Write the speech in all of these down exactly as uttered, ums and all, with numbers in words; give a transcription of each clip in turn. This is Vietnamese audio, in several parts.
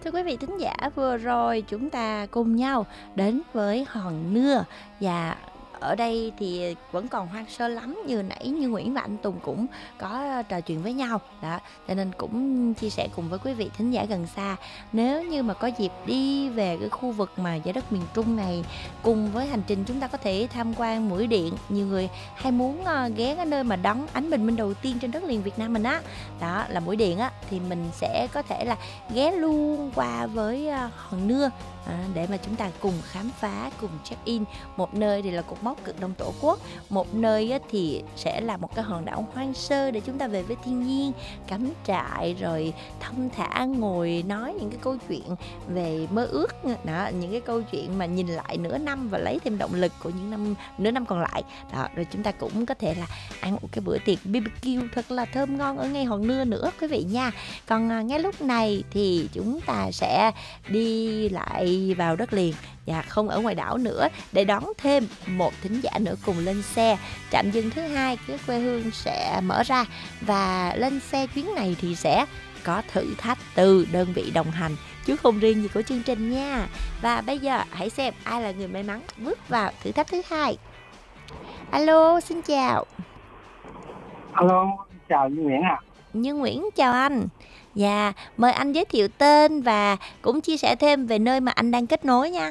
Thưa quý vị thính giả, vừa rồi chúng ta cùng nhau đến với Hòn Nưa, và ở đây thì vẫn còn hoang sơ lắm, như nãy như Nguyễn và anh Tùng cũng có trò chuyện với nhau đó, cho nên cũng chia sẻ cùng với quý vị thính giả gần xa. Nếu như mà có dịp đi về cái khu vực mà giải đất miền Trung này, cùng với hành trình chúng ta có thể tham quan Mũi Điện. Nhiều người hay muốn uh, ghé cái nơi mà đón ánh bình minh đầu tiên trên đất liền Việt Nam mình á, đó là Mũi Điện á, thì mình sẽ có thể là ghé luôn qua với uh, Hòn Nưa à, để mà chúng ta cùng khám phá, cùng check in. Một nơi thì là cột mốc cực đông tổ quốc, một nơi á, thì sẽ là một cái hòn đảo hoang sơ để chúng ta về với thiên nhiên, cắm trại rồi thong thả ngồi nói những cái câu chuyện về mơ ước đó, những cái câu chuyện mà nhìn lại nửa năm và lấy thêm động lực của những năm nửa năm còn lại đó. Rồi chúng ta cũng có thể là ăn một cái bữa tiệc bê bê kiu thật là thơm ngon ở ngay Hòn Nưa nữa quý vị nha. Còn à, ngay lúc này thì chúng ta sẽ đi lại vào đất liền và không ở ngoài đảo nữa, để đón thêm một thính giả nữa cùng lên xe. Trạm dừng thứ hai cái quê hương sẽ mở ra, và lên xe chuyến này thì sẽ có thử thách từ đơn vị đồng hành chứ không riêng gì của chương trình nha. Và bây giờ hãy xem ai là người may mắn bước vào thử thách thứ hai. Alo, xin chào. Alo, chào Duy Nguyễn ạ. À. Như Nguyễn chào anh. Dạ, mời anh giới thiệu tên và cũng chia sẻ thêm về nơi mà anh đang kết nối nha.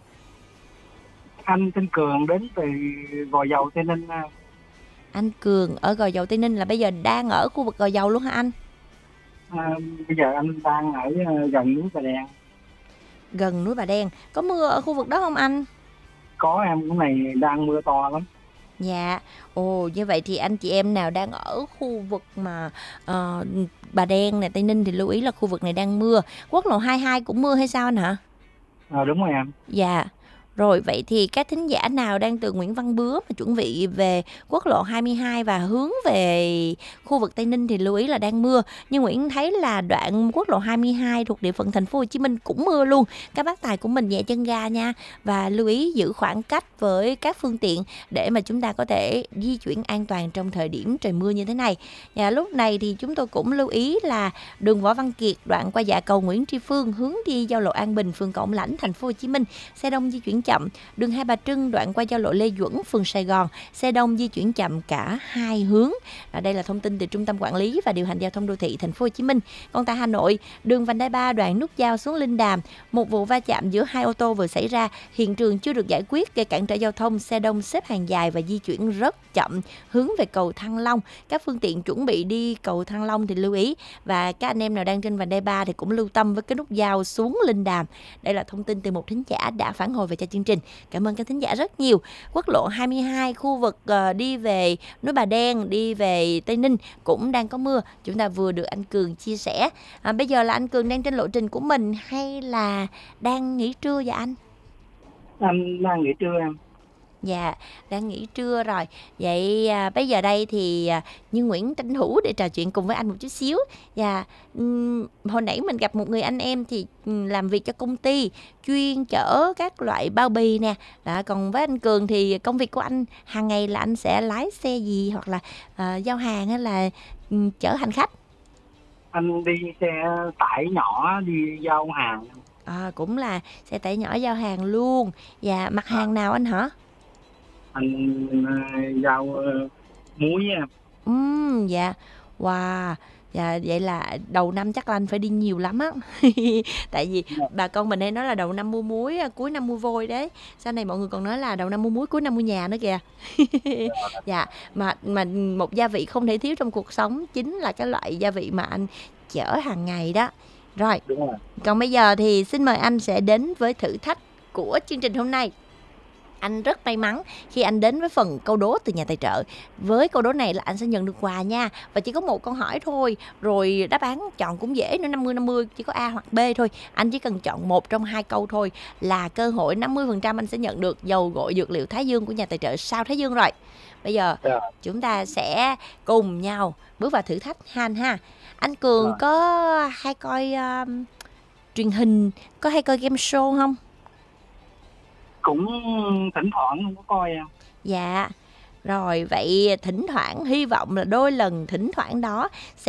Anh tên Cường đến từ Gò Dầu, Tây Ninh. Anh Cường ở Gò Dầu, Tây Ninh là bây giờ đang ở khu vực Gò Dầu luôn hả anh? À, bây giờ anh đang ở gần núi Bà Đen. Gần núi Bà Đen. Có mưa ở khu vực đó không anh? Có em, cái này đang mưa to lắm. Dạ, ồ như vậy thì anh chị em nào đang ở khu vực mà uh, Bà Đen này, Tây Ninh thì lưu ý là khu vực này đang mưa. Quốc lộ hai mươi hai cũng mưa hay sao anh hả? À, đúng rồi em. Dạ. Rồi vậy thì các thính giả nào đang từ Nguyễn Văn Bứa mà chuẩn bị về quốc lộ hai mươi hai và hướng về khu vực Tây Ninh thì lưu ý là đang mưa. Nhưng Nguyễn thấy là đoạn quốc lộ hai mươi hai thuộc địa phận thành phố Hồ Chí Minh cũng mưa luôn. Các bác tài của mình nhẹ chân ga nha, và lưu ý giữ khoảng cách với các phương tiện để mà chúng ta có thể di chuyển an toàn trong thời điểm trời mưa như thế này. Và lúc này thì chúng tôi cũng lưu ý là đường Võ Văn Kiệt đoạn qua dạ cầu Nguyễn Tri Phương hướng đi giao lộ An Bình, phường Cẩm Lãnh, thành phố Hồ Chí Minh, xe đông di chuyển chậm. Đường Hai Bà Trưng đoạn qua giao lộ Lê Duẩn, phường Sài Gòn, xe đông di chuyển chậm cả hai hướng. À, đây là thông tin từ Trung tâm Quản lý và Điều hành Giao thông Đô thị thành phố Hồ Chí Minh. Còn tại Hà Nội, đường vành đai ba đoạn nút giao xuống Linh Đàm, một vụ va chạm giữa hai ô tô vừa xảy ra, hiện trường chưa được giải quyết, gây cản trở giao thông, xe đông xếp hàng dài và di chuyển rất chậm hướng về cầu Thăng Long. Các phương tiện chuẩn bị đi cầu Thăng Long thì lưu ý, và các anh em nào đang trên vành đai ba thì cũng lưu tâm với cái nút giao xuống Linh Đàm. Đây là thông tin từ một thính giả đã phản hồi về cho chương trình. Cảm ơn các thính giả rất nhiều. Quốc lộ hai mươi hai khu vực uh, đi về núi Bà Đen, đi về Tây Ninh cũng đang có mưa. Chúng ta vừa được anh Cường chia sẻ. À, bây giờ là anh Cường đang trên lộ trình của mình hay là đang nghỉ trưa vậy anh? Anh đang nghỉ trưa em. Dạ, đang nghỉ trưa rồi. Vậy à, bây giờ đây thì à, Như Nguyễn tranh thủ để trò chuyện cùng với anh một chút xíu. Dạ, um, hồi nãy mình gặp một người anh em thì um, làm việc cho công ty chuyên chở các loại bao bì nè. Đó, còn với anh Cường thì công việc của anh hàng ngày là anh sẽ lái xe gì, hoặc là uh, giao hàng hay là um, chở hành khách? Anh đi xe tải nhỏ đi giao hàng. À, cũng là xe tải nhỏ giao hàng luôn. Dạ, mặt hàng à. nào anh hả? Anh uh, giao uh, muối em. Ừm, dạ. Wow. Dạ, vậy là đầu năm chắc là anh phải đi nhiều lắm á. Tại vì Dạ. bà con mình hay nói là đầu năm mua muối, cuối năm mua vôi đấy. Sau này mọi người còn nói là đầu năm mua muối, cuối năm mua nhà nữa kìa. Dạ, mà mà một gia vị không thể thiếu trong cuộc sống chính là cái loại gia vị mà anh chở hàng ngày đó. Rồi. Đúng rồi. Còn bây giờ thì xin mời anh sẽ đến với thử thách của chương trình hôm nay. Anh rất may mắn khi anh đến với phần câu đố từ nhà tài trợ. Với câu đố này là anh sẽ nhận được quà nha. Và chỉ có một câu hỏi thôi. Rồi đáp án chọn cũng dễ nữa, năm mươi năm mươi, chỉ có A hoặc B thôi. Anh chỉ cần chọn một trong hai câu thôi là cơ hội năm mươi phần trăm anh sẽ nhận được dầu gội dược liệu Thái Dương của nhà tài trợ Sao Thái Dương rồi. Bây giờ yeah. chúng ta sẽ cùng nhau bước vào thử thách han ha. Anh Cường yeah. có hay coi uh, truyền hình, có hay coi game show không? Cũng thỉnh thoảng không có coi em. Dạ. Rồi vậy thỉnh thoảng, hy vọng là đôi lần thỉnh thoảng đó